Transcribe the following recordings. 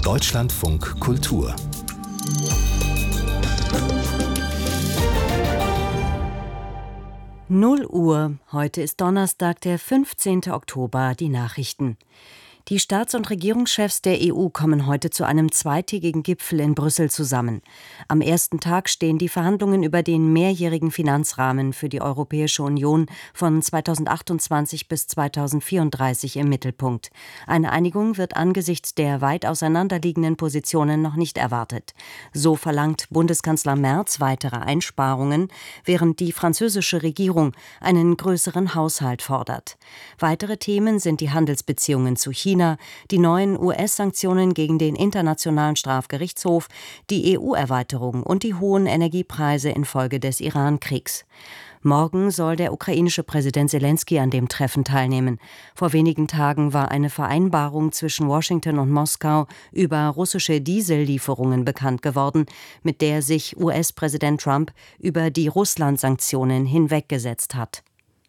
Deutschlandfunk Kultur. Null Uhr. Heute ist Donnerstag, der 15. Oktober. Die Nachrichten. Die Staats- und Regierungschefs der EU kommen heute zu einem zweitägigen Gipfel in Brüssel zusammen. Am ersten Tag stehen die Verhandlungen über den mehrjährigen Finanzrahmen für die Europäische Union von 2028 bis 2034 im Mittelpunkt. Eine Einigung wird angesichts der weit auseinanderliegenden Positionen noch nicht erwartet. So verlangt Bundeskanzler Merz weitere Einsparungen, während die französische Regierung einen größeren Haushalt fordert. Weitere Themen sind die Handelsbeziehungen zu China, die neuen US-Sanktionen gegen den Internationalen Strafgerichtshof, die EU-Erweiterung und die hohen Energiepreise infolge des Iran-Kriegs. Morgen soll der ukrainische Präsident Selenskyj an dem Treffen teilnehmen. Vor wenigen Tagen war eine Vereinbarung zwischen Washington und Moskau über russische Diesellieferungen bekannt geworden, mit der sich US-Präsident Trump über die Russland-Sanktionen hinweggesetzt hat.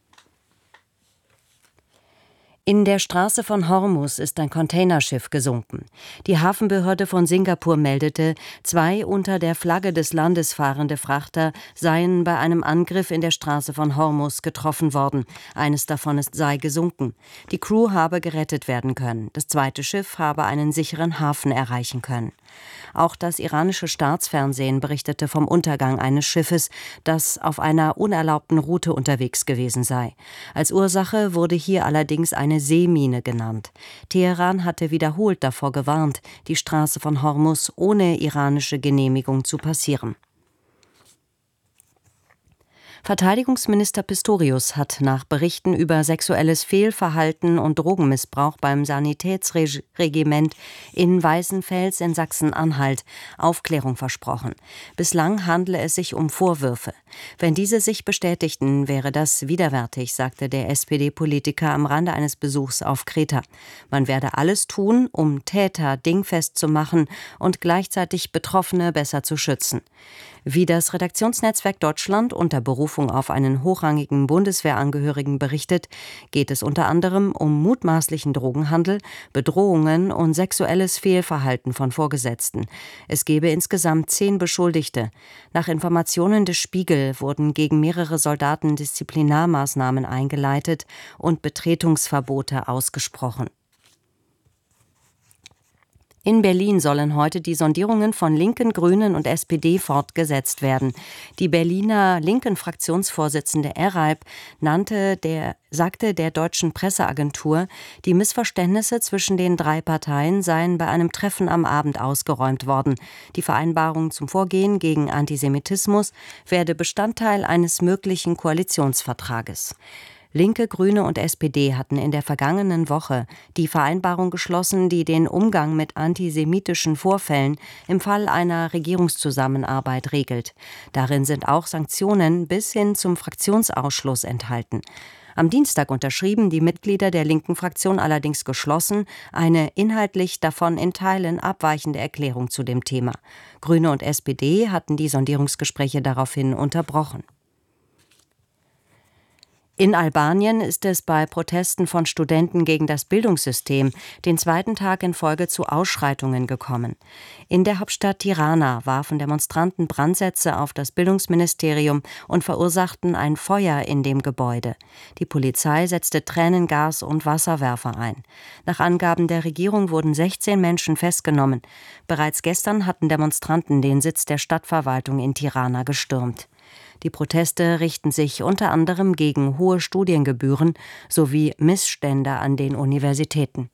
In der Straße von Hormuz ist ein Containerschiff gesunken. Die Hafenbehörde von Singapur meldete, 2 unter der Flagge des Landes fahrende Frachter seien bei einem Angriff in der Straße von Hormuz getroffen worden. Eines davon sei gesunken. Die Crew habe gerettet werden können. Das zweite Schiff habe einen sicheren Hafen erreichen können. Auch das iranische Staatsfernsehen berichtete vom Untergang eines Schiffes, das auf einer unerlaubten Route unterwegs gewesen sei. Als Ursache wurde hier allerdings eine Seemine genannt. Teheran hatte wiederholt davor gewarnt, die Straße von Hormuz ohne iranische Genehmigung zu passieren. Verteidigungsminister Pistorius hat nach Berichten über sexuelles Fehlverhalten und Drogenmissbrauch beim Sanitätsregiment in Weißenfels in Sachsen-Anhalt Aufklärung versprochen. Bislang handle es sich um Vorwürfe. Wenn diese sich bestätigten, wäre das widerwärtig, sagte der SPD-Politiker am Rande eines Besuchs auf Kreta. Man werde alles tun, um Täter dingfest zu machen und gleichzeitig Betroffene besser zu schützen. Wie das Redaktionsnetzwerk Deutschland unter Berufung auf einen hochrangigen Bundeswehrangehörigen berichtet, geht es unter anderem um mutmaßlichen Drogenhandel, Bedrohungen und sexuelles Fehlverhalten von Vorgesetzten. Es gebe insgesamt 10 Beschuldigte. Nach Informationen des Spiegel wurden gegen mehrere Soldaten Disziplinarmaßnahmen eingeleitet und Betretungsverbote ausgesprochen. In Berlin sollen heute die Sondierungen von Linken, Grünen und SPD fortgesetzt werden. Die Berliner Linken-Fraktionsvorsitzende Eralb sagte der deutschen Presseagentur, die Missverständnisse zwischen den 3 Parteien seien bei einem Treffen am Abend ausgeräumt worden. Die Vereinbarung zum Vorgehen gegen Antisemitismus werde Bestandteil eines möglichen Koalitionsvertrages. Linke, Grüne und SPD hatten in der vergangenen Woche die Vereinbarung geschlossen, die den Umgang mit antisemitischen Vorfällen im Fall einer Regierungszusammenarbeit regelt. Darin sind auch Sanktionen bis hin zum Fraktionsausschluss enthalten. Am Dienstag unterschrieben die Mitglieder der linken Fraktion allerdings geschlossen eine inhaltlich davon in Teilen abweichende Erklärung zu dem Thema. Grüne und SPD hatten die Sondierungsgespräche daraufhin unterbrochen. In Albanien ist es bei Protesten von Studenten gegen das Bildungssystem den 2. Tag in Folge zu Ausschreitungen gekommen. In der Hauptstadt Tirana warfen Demonstranten Brandsätze auf das Bildungsministerium und verursachten ein Feuer in dem Gebäude. Die Polizei setzte Tränengas und Wasserwerfer ein. Nach Angaben der Regierung wurden 16 Menschen festgenommen. Bereits gestern hatten Demonstranten den Sitz der Stadtverwaltung in Tirana gestürmt. Die Proteste richten sich unter anderem gegen hohe Studiengebühren sowie Missstände an den Universitäten.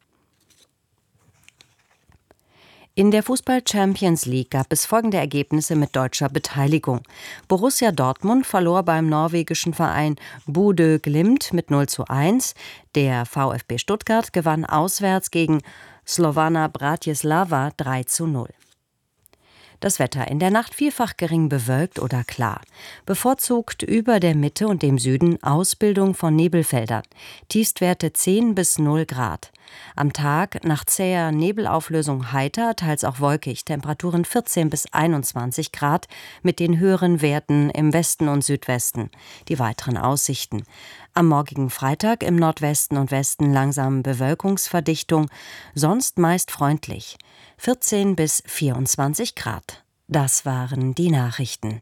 In der Fußball-Champions League gab es folgende Ergebnisse mit deutscher Beteiligung. Borussia Dortmund verlor beim norwegischen Verein Bodø Glimt mit 0:1. Der VfB Stuttgart gewann auswärts gegen Slovan Bratislava 3:0. Das Wetter in der Nacht vielfach gering bewölkt oder klar. Bevorzugt über der Mitte und dem Süden Ausbildung von Nebelfeldern. Tiefstwerte 10 bis 0 Grad. Am Tag nach zäher Nebelauflösung heiter, teils auch wolkig, Temperaturen 14 bis 21 Grad mit den höheren Werten im Westen und Südwesten. Die weiteren Aussichten: Am morgigen Freitag im Nordwesten und Westen langsam Bewölkungsverdichtung, sonst meist freundlich. 14 bis 24 Grad. Das waren die Nachrichten.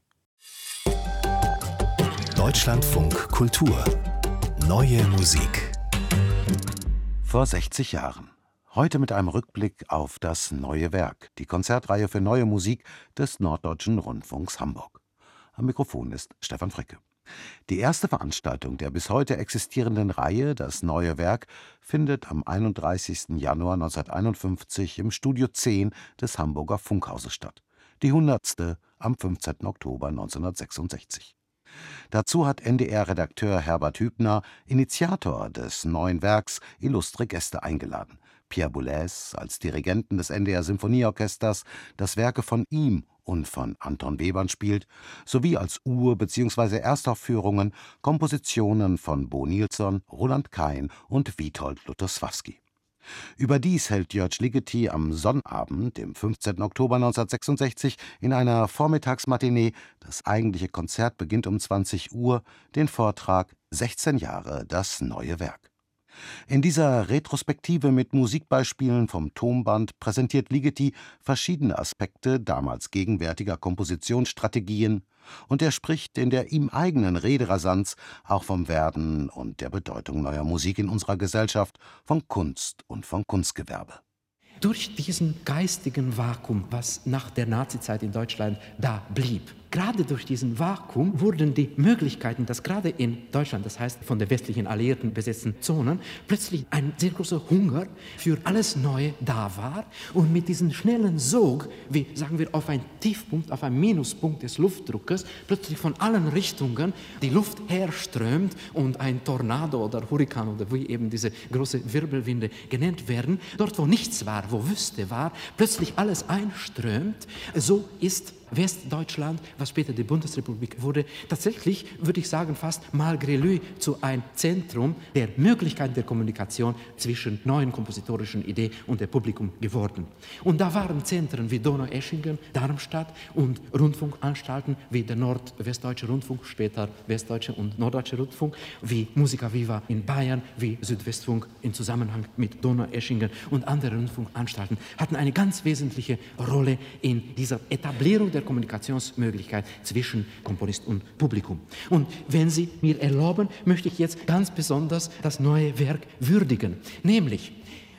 Deutschlandfunk Kultur. Neue Musik. Vor 60 Jahren. Heute mit einem Rückblick auf das neue Werk, die Konzertreihe für neue Musik des Norddeutschen Rundfunks Hamburg. Am Mikrofon ist Stefan Fricke. Die erste Veranstaltung der bis heute existierenden Reihe, das neue Werk, findet am 31. Januar 1951 im Studio 10 des Hamburger Funkhauses statt. Die 100. am 15. Oktober 1966. Dazu hat NDR-Redakteur Herbert Hübner, Initiator des neuen Werks, illustre Gäste eingeladen. Pierre Boulez als Dirigenten des NDR-Symphonieorchesters, das Werke von ihm und von Anton Webern spielt, sowie als Ur- bzw. Erstaufführungen Kompositionen von Bo Nilsson, Roland Kain und Witold Lutosławski. Überdies hält György Ligeti am Sonnabend, dem 15. Oktober 1966, in einer Vormittagsmatinee, das eigentliche Konzert beginnt um 20 Uhr, den Vortrag »16 Jahre, das neue Werk«. In dieser Retrospektive mit Musikbeispielen vom Tonband präsentiert Ligeti verschiedene Aspekte damals gegenwärtiger Kompositionsstrategien, und er spricht in der ihm eigenen Rederasanz auch vom Werden und der Bedeutung neuer Musik in unserer Gesellschaft, von Kunst und von Kunstgewerbe. Durch diesen geistigen Vakuum, was nach der Nazizeit in Deutschland da blieb, gerade durch diesen Vakuum wurden die Möglichkeiten, dass gerade in Deutschland, das heißt von der westlichen Alliierten besetzten Zonen, plötzlich ein sehr großer Hunger für alles Neue da war. Und mit diesem schnellen Sog, wie sagen wir auf einen Tiefpunkt, auf einen Minuspunkt des Luftdruckes, plötzlich von allen Richtungen die Luft herströmt und ein Tornado oder Hurrikan oder wie eben diese große Wirbelwinde genannt werden, dort wo nichts war, wo Wüste war, plötzlich alles einströmt. So ist Westdeutschland, was später die Bundesrepublik wurde, tatsächlich, würde ich sagen, fast malgré lui zu einem Zentrum der Möglichkeiten der Kommunikation zwischen neuen kompositorischen Ideen und dem Publikum geworden. Und da waren Zentren wie Donaueschingen, Darmstadt und Rundfunkanstalten wie der Nordwestdeutsche Rundfunk, später Westdeutsche und Norddeutsche Rundfunk, wie Musica Viva in Bayern, wie Südwestfunk im Zusammenhang mit Donaueschingen und andere Rundfunkanstalten, hatten eine ganz wesentliche Rolle in dieser Etablierung der Kommunikationsmöglichkeit zwischen Komponist und Publikum. Und wenn Sie mir erlauben, möchte ich jetzt ganz besonders das neue Werk würdigen. Nämlich,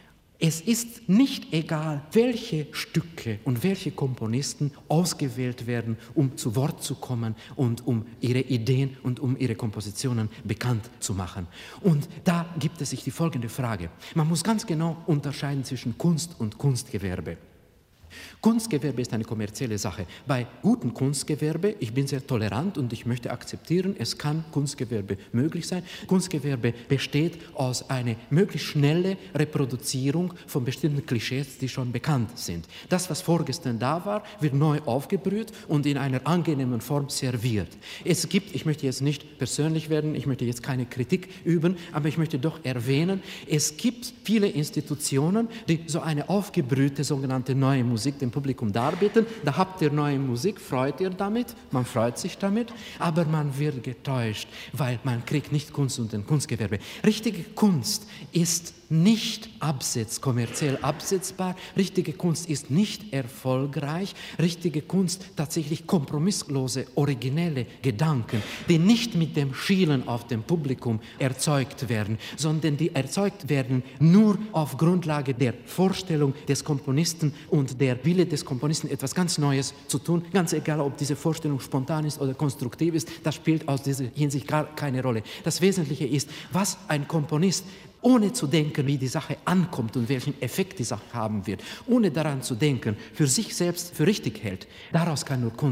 es ist nicht egal, welche Stücke und welche Komponisten ausgewählt werden, um zu Wort zu kommen und um ihre Ideen und um ihre Kompositionen bekannt zu machen. Und da gibt es sich die folgende Frage. Man muss ganz genau unterscheiden zwischen Kunst und Kunstgewerbe. Kunstgewerbe ist eine kommerzielle Sache. Bei gutem Kunstgewerbe, ich bin sehr tolerant und ich möchte akzeptieren, es kann Kunstgewerbe möglich sein. Kunstgewerbe besteht aus einer möglichst schnellen Reproduzierung von bestimmten Klischees, die schon bekannt sind. Das, was vorgestern da war, wird neu aufgebrüht und in einer angenehmen Form serviert. Es gibt, ich möchte jetzt nicht persönlich werden, ich möchte jetzt keine Kritik üben, aber ich möchte doch erwähnen, es gibt viele Institutionen, die so eine aufgebrühte sogenannte neue Musik dem Publikum darbieten. Da habt ihr neue Musik, freut ihr damit, man freut sich damit, aber man wird getäuscht, weil man kriegt nicht Kunst und ein Kunstgewerbe. Richtige Kunst ist nicht kommerziell absetzbar. Richtige Kunst ist nicht erfolgreich. Richtige Kunst tatsächlich kompromisslose, originelle Gedanken, die nicht mit dem Schielen auf dem Publikum erzeugt werden, sondern die erzeugt werden nur auf Grundlage der Vorstellung des Komponisten und der Wille des Komponisten, etwas ganz Neues zu tun. Ganz egal, ob diese Vorstellung spontan ist oder konstruktiv ist, das spielt aus dieser Hinsicht gar keine Rolle. Das Wesentliche ist, was ein Komponist ohne zu denken, wie die Sache ankommt und welchen Effekt die Sache haben wird, ohne daran zu denken, für sich selbst für richtig hält, daraus kann nur Kunst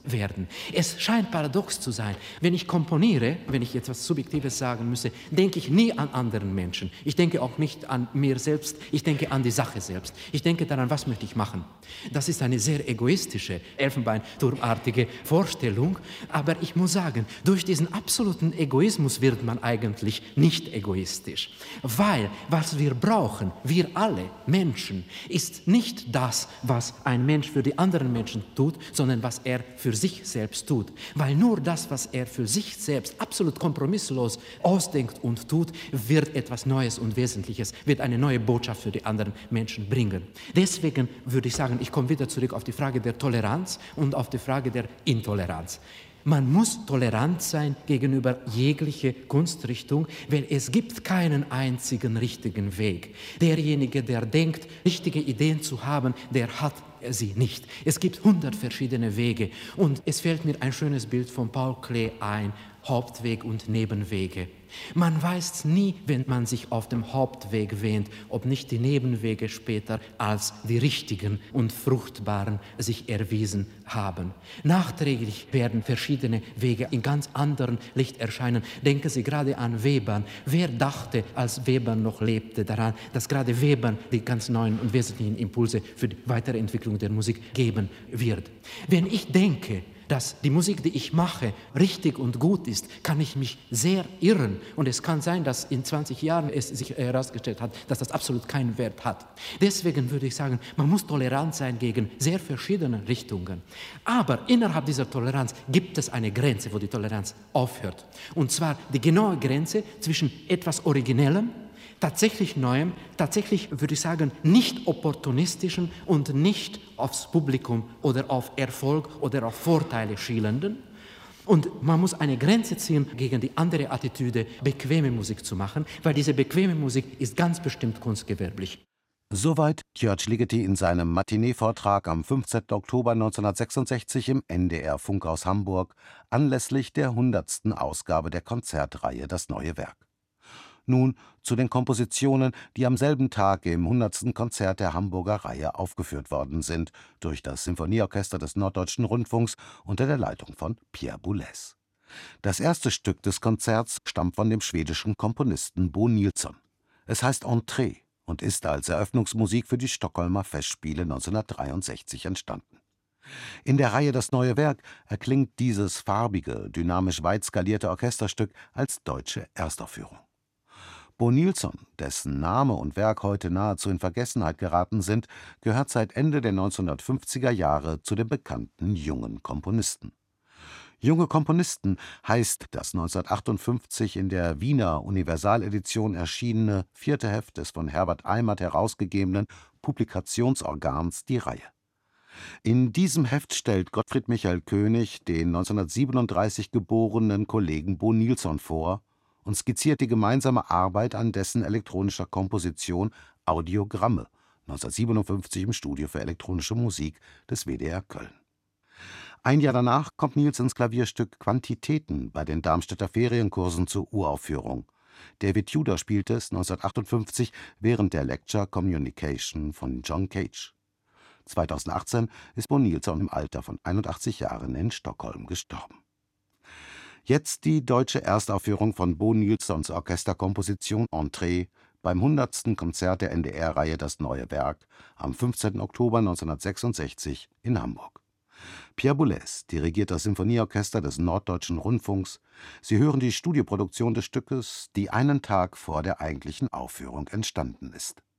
werden. Es scheint paradox zu sein. Wenn ich komponiere, wenn ich etwas Subjektives sagen müsse, denke ich nie an anderen Menschen. Ich denke auch nicht an mir selbst, ich denke an die Sache selbst. Ich denke daran, was möchte ich machen. Das ist eine sehr egoistische, elfenbeinturmartige Vorstellung, aber ich muss sagen, durch diesen absoluten Egoismus wird man eigentlich nicht egoistisch. Weil, was wir brauchen, wir alle Menschen, ist nicht das, was ein Mensch für die anderen Menschen tut, sondern was er für sich selbst tut. Weil nur das, was er für sich selbst absolut kompromisslos ausdenkt und tut, wird etwas Neues und Wesentliches, wird eine neue Botschaft für die anderen Menschen bringen. Deswegen würde ich sagen, ich komme wieder zurück auf die Frage der Toleranz und auf die Frage der Intoleranz. Man muss tolerant sein gegenüber jeglicher Kunstrichtung, weil es gibt keinen einzigen richtigen Weg. Derjenige, der denkt, richtige Ideen zu haben, der hat sie nicht. Es gibt 100 verschiedene Wege und es fällt mir ein schönes Bild von Paul Klee ein, Hauptweg und Nebenwege. Man weiß nie, wenn man sich auf dem Hauptweg wähnt, ob nicht die Nebenwege später als die richtigen und fruchtbaren sich erwiesen haben. Nachträglich werden verschiedene Wege in ganz anderem Licht erscheinen. Denken Sie gerade an Webern. Wer dachte, als Webern noch lebte, daran, dass gerade Webern die ganz neuen und wesentlichen Impulse für die weitere Entwicklung der Musik geben wird? Wenn ich denke, dass die Musik, die ich mache, richtig und gut ist, kann ich mich sehr irren. Und es kann sein, dass in 20 Jahren es sich herausgestellt hat, dass das absolut keinen Wert hat. Deswegen würde ich sagen, man muss tolerant sein gegen sehr verschiedene Richtungen. Aber innerhalb dieser Toleranz gibt es eine Grenze, wo die Toleranz aufhört. Und zwar die genaue Grenze zwischen etwas Originellem, tatsächlich Neuem, tatsächlich, würde ich sagen, nicht opportunistischen und nicht aufs Publikum oder auf Erfolg oder auf Vorteile schielenden. Und man muss eine Grenze ziehen gegen die andere Attitüde, bequeme Musik zu machen, weil diese bequeme Musik ist ganz bestimmt kunstgewerblich. Soweit György Ligeti in seinem Matinee-Vortrag am 15. Oktober 1966 im NDR-Funkhaus Hamburg anlässlich der 100. Ausgabe der Konzertreihe Das neue Werk. Nun zu den Kompositionen, die am selben Tag im 100. Konzert der Hamburger Reihe aufgeführt worden sind, durch das Sinfonieorchester des Norddeutschen Rundfunks unter der Leitung von Pierre Boulez. Das erste Stück des Konzerts stammt von dem schwedischen Komponisten Bo Nilsson. Es heißt Entrée und ist als Eröffnungsmusik für die Stockholmer Festspiele 1963 entstanden. In der Reihe Das neue Werk erklingt dieses farbige, dynamisch weit skalierte Orchesterstück als deutsche Erstaufführung. Bo Nilsson, dessen Name und Werk heute nahezu in Vergessenheit geraten sind, gehört seit Ende der 1950er Jahre zu den bekannten jungen Komponisten. Junge Komponisten heißt das 1958 in der Wiener Universaledition erschienene 4. Heft des von Herbert Eimert herausgegebenen Publikationsorgans Die Reihe. In diesem Heft stellt Gottfried Michael König den 1937 geborenen Kollegen Bo Nilsson vor und skizziert die gemeinsame Arbeit an dessen elektronischer Komposition Audiogramme, 1957 im Studio für elektronische Musik des WDR Köln. Ein Jahr danach kommt Nilssons Klavierstück Quantitäten bei den Darmstädter Ferienkursen zur Uraufführung. David Tudor spielte es 1958 während der Lecture Communication von John Cage. 2018 ist Bo Nilsson im Alter von 81 Jahren in Stockholm gestorben. Jetzt die deutsche Erstaufführung von Bo Nilssons Orchesterkomposition Entrée beim 100. Konzert der NDR-Reihe Das neue Werk am 15. Oktober 1966 in Hamburg. Pierre Boulez dirigiert das Sinfonieorchester des Norddeutschen Rundfunks. Sie hören die Studioproduktion des Stückes, die einen Tag vor der eigentlichen Aufführung entstanden ist.